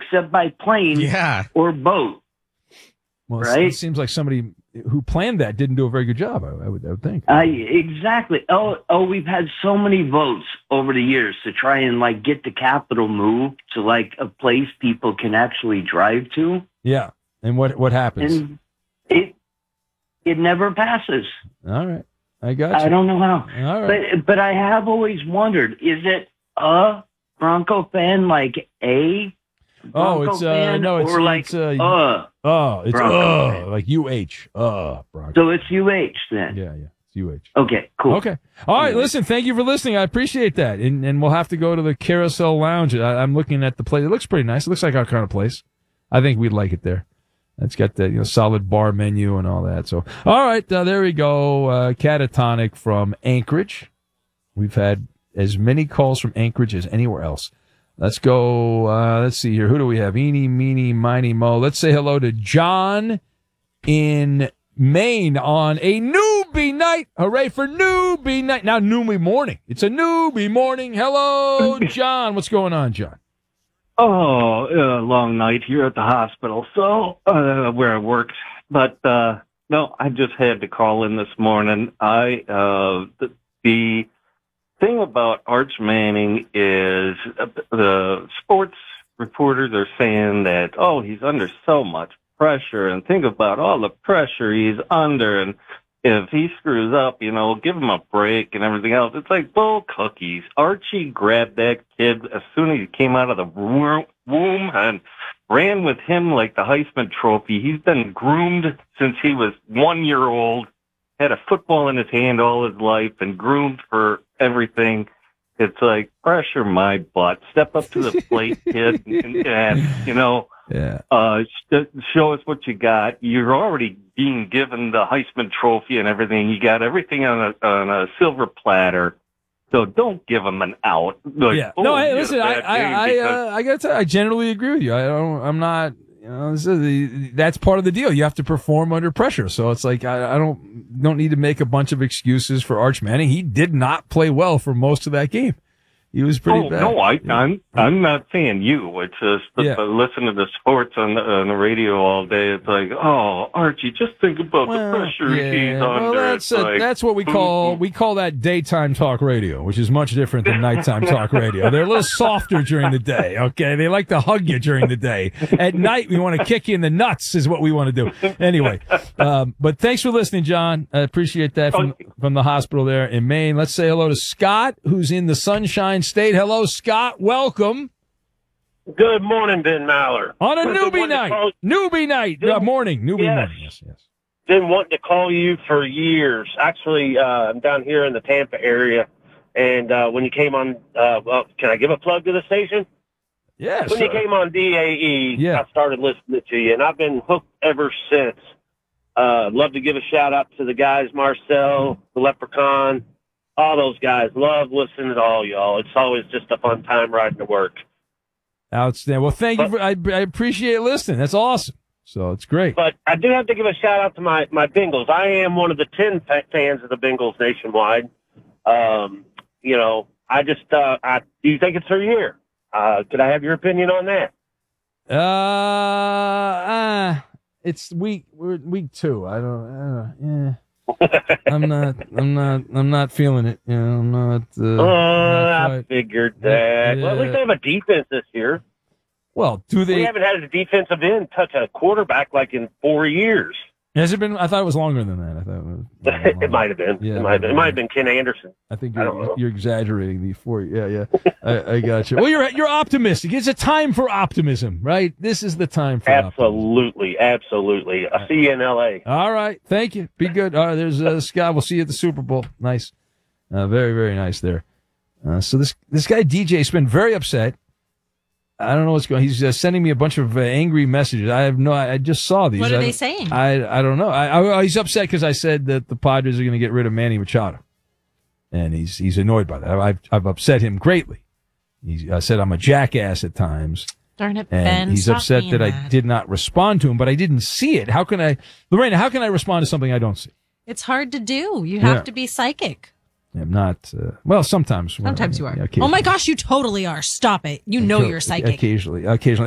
except by plane or boat. Well, right? It seems like somebody who planned that didn't do a very good job, I would think. Exactly. We've had so many votes over the years to try and like get the capital moved to like a place people can actually drive to. Yeah. And what happens? And it never passes. All right. I got you. I don't know how. All right. But I have always wondered, is it a Bronco fan like a Bronco fan? like UH. Bronco. So it's UH then. Yeah, it's UH. Okay, cool. Okay. All right, listen, thank you for listening. I appreciate that. And we'll have to go to the Carousel Lounge. I'm looking at the place. It looks pretty nice. It looks like our kind of place. I think we'd like it there. It's got the solid bar menu and all that. So, all right, there we go. Catatonic from Anchorage. We've had as many calls from Anchorage as anywhere else. Let's go. Let's see here. Who do we have? Eeny, meeny, miny, mo. Let's say hello to John in Maine on a newbie night. Hooray for newbie night. Now, newbie morning. It's a newbie morning. Hello, John. What's going on, John? Long night here at the hospital, so where I work. But no, I just had to call in this morning. The thing about Arch Manning is the sports reporters are saying that, he's under so much pressure, and think about all the pressure he's under, and if he screws up, give him a break and everything else. It's like bull cookies. Archie grabbed that kid as soon as he came out of the womb and ran with him like the Heisman Trophy. He's been groomed since he was 1 year old, had a football in his hand all his life, and groomed for everything. It's like, pressure my butt. Step up to the plate, kid, show us what you got. You're already being given the Heisman Trophy and everything. You got everything on a silver platter. So don't give him an out. Like, No, hey, listen, I got to. I generally agree with you. I'm not. That's part of the deal. You have to perform under pressure. So it's like I don't need to make a bunch of excuses for Arch Manning. He did not play well for most of that game. He was pretty bad. No, I'm not saying you. It's just listening to sports on the radio all day. It's like, Archie, just think about the pressure he's under. Well, that's what we call that daytime talk radio, which is much different than nighttime talk radio. They're a little softer during the day. Okay, they like to hug you during the day. At night, we want to kick you in the nuts. Is what we want to do. Anyway, but thanks for listening, John. I appreciate that from the hospital there in Maine. Let's say hello to Scott, who's in the Sunshine State. Hello, Scott. Welcome. Good morning, Ben Maller. On a newbie night. Newbie night. Morning. Newbie morning. Yes. Been wanting to call you for years. Actually, I'm down here in the Tampa area. And when you came on, can I give a plug to the station? Yes. When you came on DAE, I started listening to you, and I've been hooked ever since. Love to give a shout-out to the guys, Marcel, the Leprechaun, all those guys. Love listening to all y'all. It's always just a fun time riding to work. Outstanding. Well, thank you. I appreciate listening. That's awesome. So it's great. But I do have to give a shout out to my Bengals. I am one of the 10 fans of the Bengals nationwide. I just, do you think it's their year? Could I have your opinion on that? We're week 2. I don't. I'm not feeling it. I'm not. I figured that. Well, at least they have a defense this year. Well, do they? We haven't had a defensive end touch a quarterback like in 4 years. Has it been? I thought it was longer than that. I thought it was. It might have been. Yeah, it might have been Ken Anderson. I think you're exaggerating the 4. Yeah. I got you. Well, you're optimistic. It's a time for optimism, right? This is the time for absolutely. I'll see you in L.A. All right. Thank you. Be good. All right. There's Scott. We'll see you at the Super Bowl. Nice. Very, very nice there. So this guy DJ's been very upset. I don't know what's going on. He's sending me a bunch of angry messages. I just saw these. What are they saying? I don't know. He's upset because I said that the Padres are going to get rid of Manny Machado. And he's annoyed by that. I've upset him greatly. I said I'm a jackass at times. Darn it, and Ben. He's upset that I did not respond to him, but I didn't see it. Lorena, how can I respond to something I don't see? It's hard to do. You have to be psychic. I'm not. Well, sometimes. Sometimes you are. Oh my gosh, you totally are. Stop it. You know you're psychic. Occasionally.